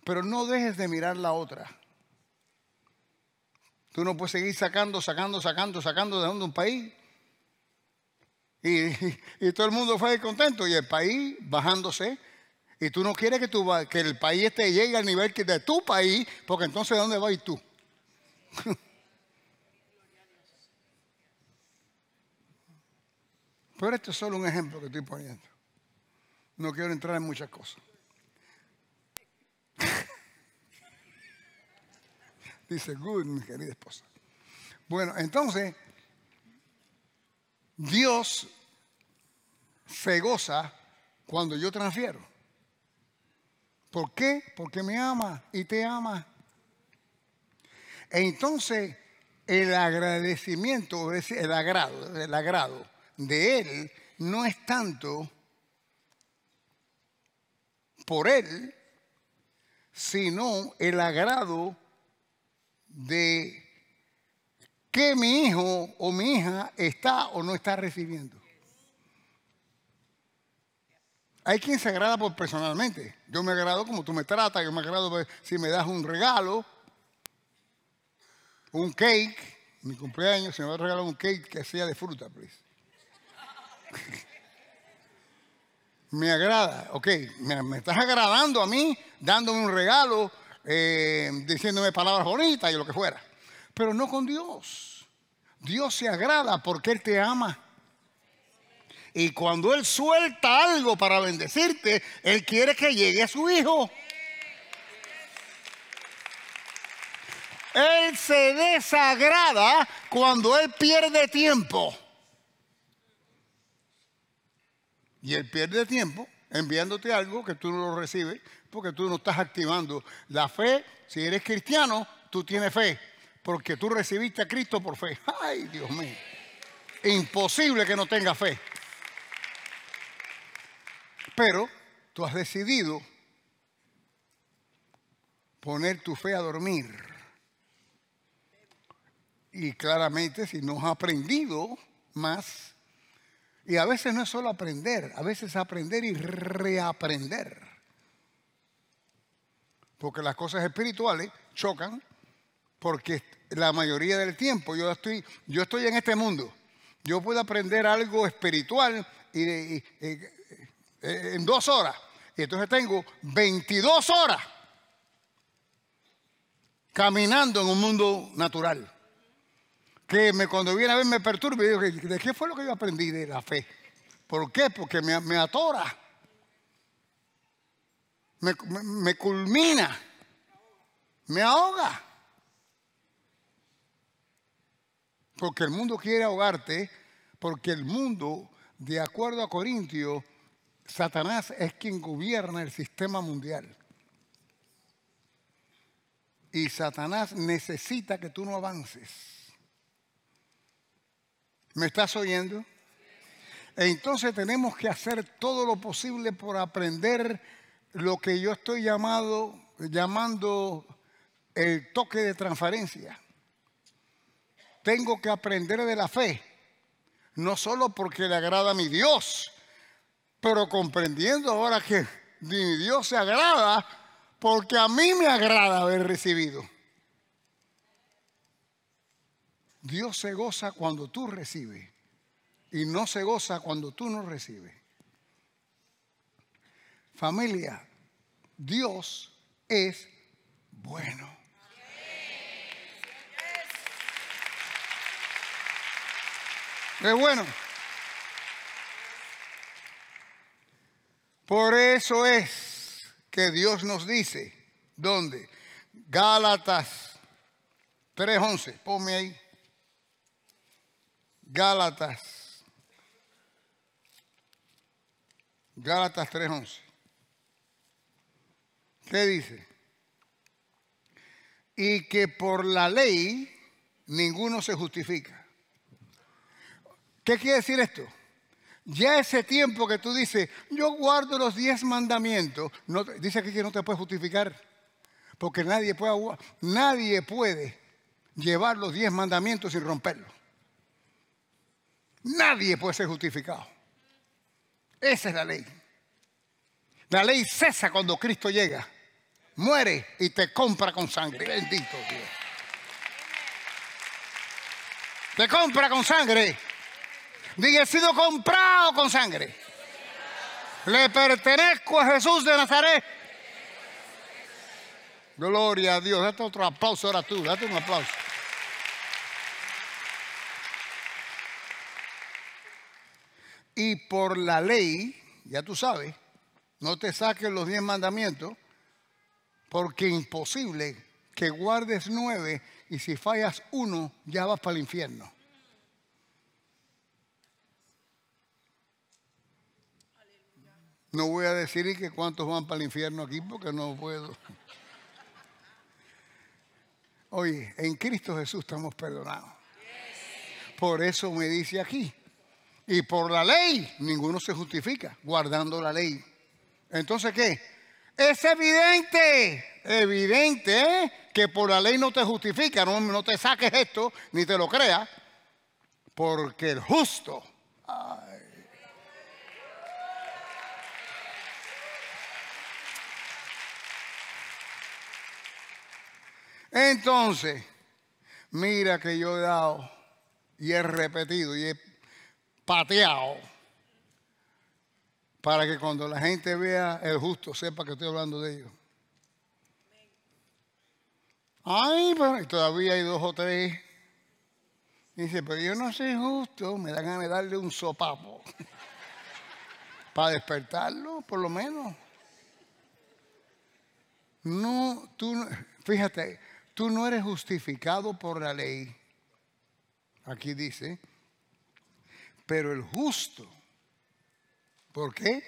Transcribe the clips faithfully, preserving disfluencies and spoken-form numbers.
pero no dejes de mirar la otra. Tú no puedes seguir sacando, sacando, sacando, sacando de un país. Y, y, y todo el mundo fue contento y el país bajándose. Y tú no quieres que, tu, que el país te llegue al nivel de tu país, porque entonces ¿dónde vas tú? Pero esto es solo un ejemplo que estoy poniendo. No quiero entrar en muchas cosas. Dice, good, mi querida esposa. Bueno, entonces, Dios se goza cuando yo transfiero. ¿Por qué? Porque me ama y te ama. Entonces, el agradecimiento, el agrado, el agrado de Él no es tanto por Él, sino el agrado de que mi hijo o mi hija está o no está recibiendo. Hay quien se agrada por personalmente. Yo me agrado como tú me tratas, yo me agrado si me das un regalo, un cake, mi cumpleaños, si me vas a regalar un cake que sea de fruta, please. Me agrada, ok, me, me estás agradando a mí, dándome un regalo, eh, diciéndome palabras bonitas y lo que fuera. Pero no con Dios. Dios se agrada porque Él te ama. Y cuando Él suelta algo para bendecirte, Él quiere que llegue a su hijo. Él se desagrada cuando Él pierde tiempo. Y Él pierde tiempo enviándote algo que tú no lo recibes porque tú no estás activando la fe. Si eres cristiano, tú tienes fe porque tú recibiste a Cristo por fe. ¡Ay, Dios mío! Imposible que no tengas fe. Pero tú has decidido poner tu fe a dormir. Y claramente si no has aprendido más, y a veces no es solo aprender, a veces es aprender y reaprender. Porque las cosas espirituales chocan, porque la mayoría del tiempo yo estoy, yo estoy en este mundo. Yo puedo aprender algo espiritual y, y, y, y en dos horas. Y entonces tengo veintidós horas caminando en un mundo natural. Que me, cuando viene a ver me perturba y digo, ¿de qué fue lo que yo aprendí de la fe? ¿Por qué? Porque me, me atora. Me, me, me culmina. Me ahoga. Porque el mundo quiere ahogarte, porque el mundo, de acuerdo a Corintios, Satanás es quien gobierna el sistema mundial. Y Satanás necesita que tú no avances. ¿Me estás oyendo? Entonces tenemos que hacer todo lo posible por aprender lo que yo estoy llamado, llamando el toque de transferencia. Tengo que aprender de la fe, no solo porque le agrada a mi Dios, pero comprendiendo ahora que mi Dios se agrada porque a mí me agrada haber recibido. Dios se goza cuando tú recibes y no se goza cuando tú no recibes. Familia, Dios es bueno. Es bueno. Por eso es que Dios nos dice, ¿dónde? Gálatas tres once, ponme ahí. Gálatas. Gálatas tres once. ¿Qué dice? Y que por la ley ninguno se justifica. ¿Qué quiere decir esto? Ya ese tiempo que tú dices, yo guardo los diez mandamientos, no, dice aquí que no te puedes justificar, porque nadie puede, nadie puede llevar los diez mandamientos sin romperlos. Nadie puede ser justificado. Esa es la ley. La ley cesa cuando Cristo llega. muere y te compra con sangre. Bendito Dios. Te compra con sangre. Diga, he sido comprado con sangre. Le pertenezco a Jesús de Nazaret. Gloria a Dios. Date otro aplauso ahora tú. Date un aplauso. Y por la ley, ya tú sabes, no te saques los diez mandamientos, porque imposible que guardes nueve y si fallas uno, ya vas para el infierno. No voy a decir que cuántos van para el infierno aquí porque no puedo. Oye, en Cristo Jesús estamos perdonados. Por eso me dice aquí. Y por la ley, ninguno se justifica guardando la ley. Entonces, ¿qué? Es evidente, evidente ¿eh? que por la ley no te justifica. No, no te saques esto, ni te lo creas. Porque el justo... Ay. Entonces, mira que yo he dado y he repetido y he pateado para que cuando la gente vea el justo sepa que estoy hablando de ellos. Ay, pero todavía hay dos o tres. Dice, pero yo no soy justo. Me dan ganas de darle un sopapo para despertarlo, por lo menos. No, tú, fíjate, tú no eres justificado por la ley. Aquí dice, pero el justo, ¿por qué?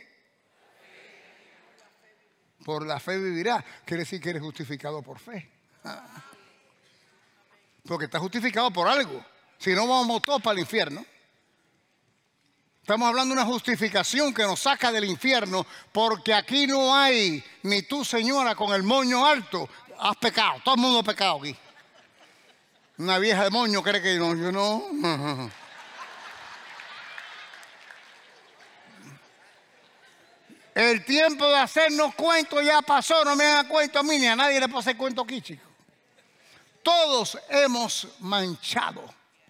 Por la fe vivirá. Quiere decir que eres justificado por fe. Ah. Porque estás justificado por algo. Si no, vamos todos para el infierno. Estamos hablando de una justificación que nos saca del infierno, porque aquí no hay ni tú, señora, con el moño alto, has pecado. Todo el mundo ha pecado aquí. Una vieja de moño cree que no, yo no. El tiempo de hacernos cuentos ya pasó, no me hagan cuento a mí, ni a nadie le puedo hacer cuento aquí, chicos. Todos hemos manchado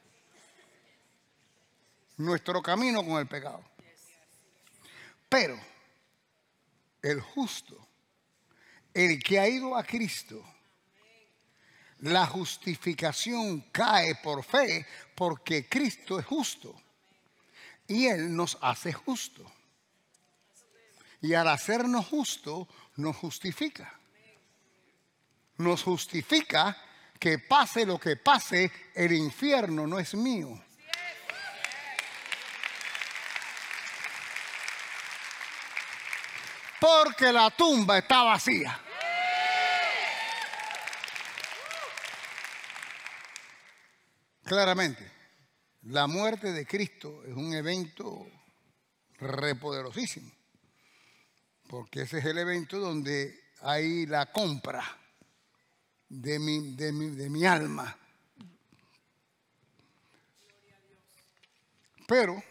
nuestro camino con el pecado. Pero el justo, el que ha ido a Cristo, la justificación cae por fe porque Cristo es justo y Él nos hace justo. Y al hacernos justo, nos justifica. Nos justifica que pase lo que pase, el infierno no es mío. Porque la tumba está vacía. Claramente, la muerte de Cristo es un evento repoderosísimo. Porque ese es el evento donde hay la compra de mi, de mi, de mi alma. Pero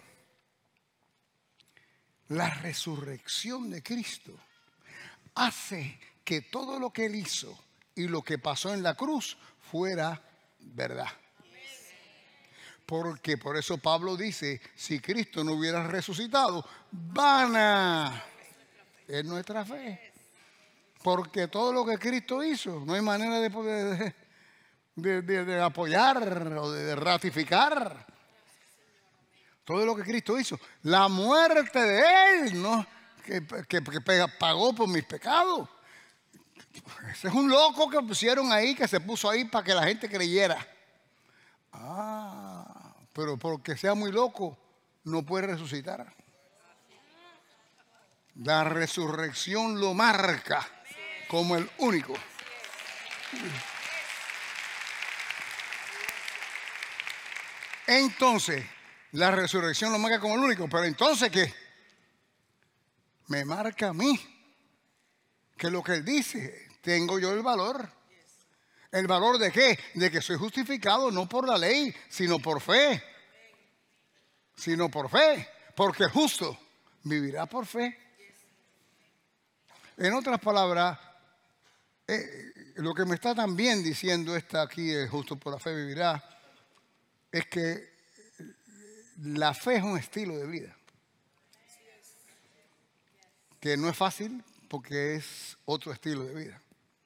la resurrección de Cristo hace que todo lo que Él hizo y lo que pasó en la cruz fuera verdad. Porque por eso Pablo dice, si Cristo no hubiera resucitado, vana es nuestra fe. Porque todo lo que Cristo hizo, no hay manera de poder de, de, de apoyar o de ratificar. Todo lo que Cristo hizo. La muerte de Él, ¿no? Que, que, que pagó por mis pecados. Ese es un loco que pusieron ahí, que se puso ahí para que la gente creyera. Ah, pero porque sea muy loco, no puede resucitar. La resurrección lo marca como el único. Entonces, la resurrección lo marca como el único. Pero entonces, ¿qué? Me marca a mí. Que lo que Él dice, tengo yo el valor. ¿El valor de qué? De que soy justificado no por la ley, sino por fe. Sino por fe. Porque el justo vivirá por fe. En otras palabras, eh, lo que me está también diciendo esta aquí, el justo por la fe vivirá, es que la fe es un estilo de vida. Que no es fácil porque es otro estilo de vida.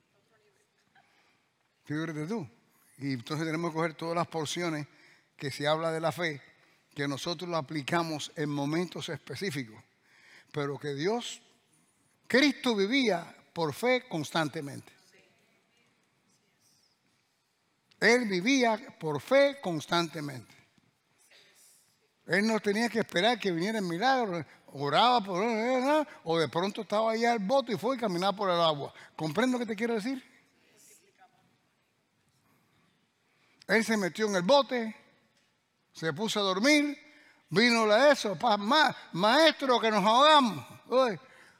Fíjate tú. Y entonces tenemos que coger todas las porciones que se habla de la fe, que nosotros lo aplicamos en momentos específicos, pero que Dios, Cristo vivía por fe constantemente. Él vivía por fe constantemente. Él no tenía que esperar que viniera el milagro, oraba por él, o de pronto estaba allá al bote y fue y caminaba por el agua. ¿Comprendo lo que te quiero decir? Él se metió en el bote, se puso a dormir, vino la eso, paz, ma, maestro, que nos ahogamos. Uy,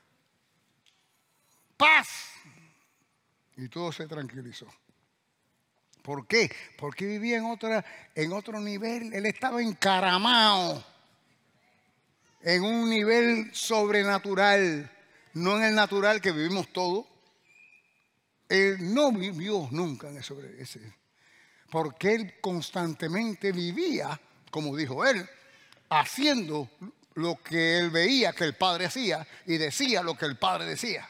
paz. Y todo se tranquilizó. ¿Por qué? Porque vivía en, otra, en otro nivel. Él estaba encaramado en un nivel sobrenatural, no en el natural que vivimos todos. Él no vivió nunca en ese, ese, porque él constantemente vivía, como dijo él, haciendo lo que él veía que el Padre hacía y decía lo que el Padre decía.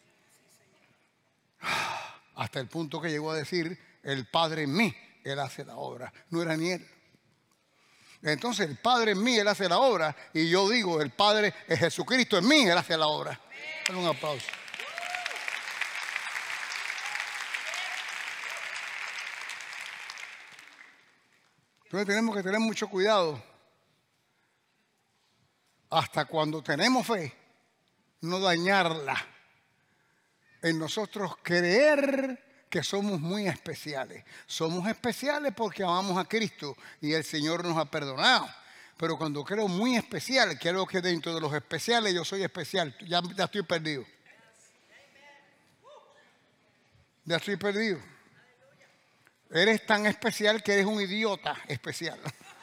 Hasta el punto que llegó a decir: el Padre en mí, Él hace la obra. No era ni Él. Entonces el Padre en mí, Él hace la obra. Y yo digo, el Padre es Jesucristo en mí, Él hace la obra. Dale un aplauso. Entonces tenemos que tener mucho cuidado. Hasta cuando tenemos fe, no dañarla. En nosotros creer que somos muy especiales. Somos especiales porque amamos a Cristo y el Señor nos ha perdonado. Pero cuando creo muy especial, creo que dentro de los especiales yo soy especial. Ya, ya estoy perdido. Ya estoy perdido. Eres tan especial que eres un idiota especial.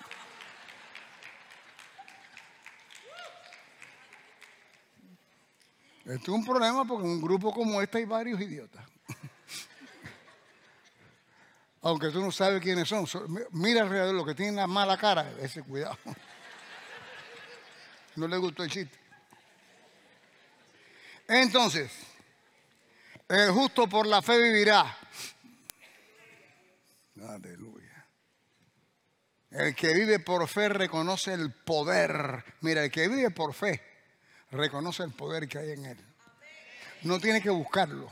Esto es un problema porque en un grupo como este hay varios idiotas. Aunque tú no sabes quiénes son. Mira alrededor, lo que tienen la mala cara, ese cuidado. No le gustó el chiste. Entonces, el justo por la fe vivirá. Aleluya. El que vive por fe reconoce el poder. Mira, el que vive por fe reconoce el poder que hay en él. No tiene que buscarlo.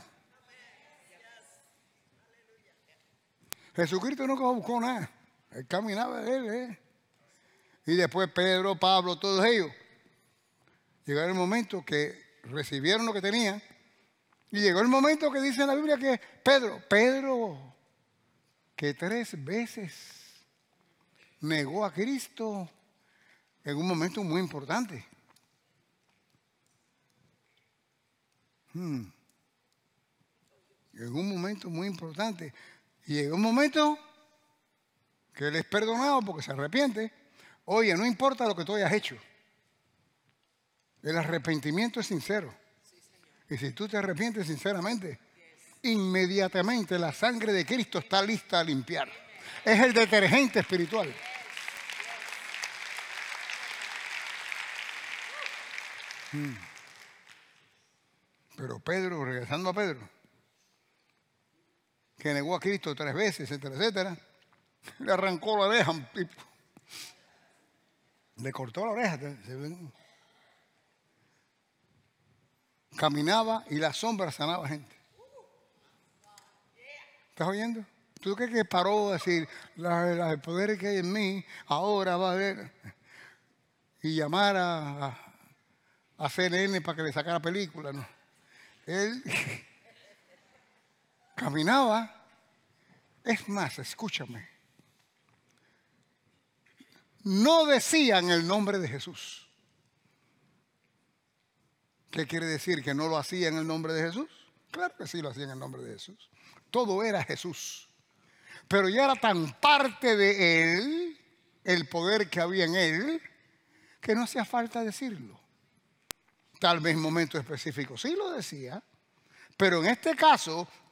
Jesucristo nunca buscó nada. Él caminaba de él, ¿eh? Y después Pedro, Pablo, todos ellos. Llegó el momento que recibieron lo que tenían. Y llegó el momento que dice en la Biblia que Pedro, Pedro, que tres veces negó a Cristo en un momento muy importante. Hmm. En un momento muy importante. Y llegó un momento que él es perdonado porque se arrepiente. Oye, no importa lo que tú hayas hecho. El arrepentimiento es sincero. Y si tú te arrepientes sinceramente, inmediatamente la sangre de Cristo está lista a limpiar. Es el detergente espiritual. Hmm. Pero Pedro, regresando a Pedro, que negó a Cristo tres veces, etcétera, etcétera, le arrancó la oreja a un tipo. Le cortó la oreja. Caminaba y la sombra sanaba gente. ¿Estás oyendo? ¿Tú crees que paró a decir, la, la, el poder que hay en mí ahora va a haber? Y llamar a, a, a C N N para que le sacara película, ¿no? Él caminaba. Es más, escúchame. No decían el nombre de Jesús. ¿Qué quiere decir? ¿Que no lo hacía en el nombre de Jesús? Claro que sí lo hacía en el nombre de Jesús. Todo era Jesús. Pero ya era tan parte de Él, el poder que había en Él, que no hacía falta decirlo. Tal vez en momentos específicos sí lo decía, pero en este caso